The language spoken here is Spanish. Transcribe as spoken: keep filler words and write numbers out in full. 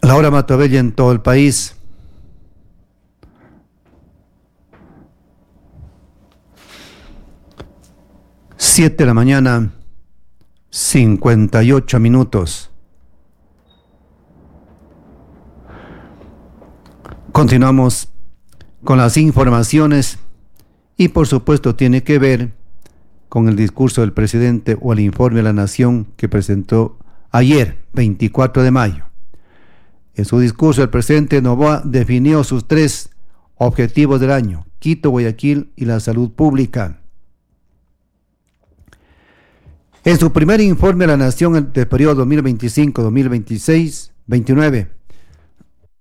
La hora Matobella en todo el país. Siete de la mañana, cincuenta y ocho minutos. Continuamos con las informaciones y por supuesto tiene que ver con el discurso del presidente o el informe a la nación que presentó ayer, veinticuatro de mayo. En su discurso el presidente Noboa definió sus tres objetivos del año: Quito, Guayaquil y la salud pública. En su primer informe a la nación del periodo dos mil veinticinco a dos mil veintiséis veintinueve,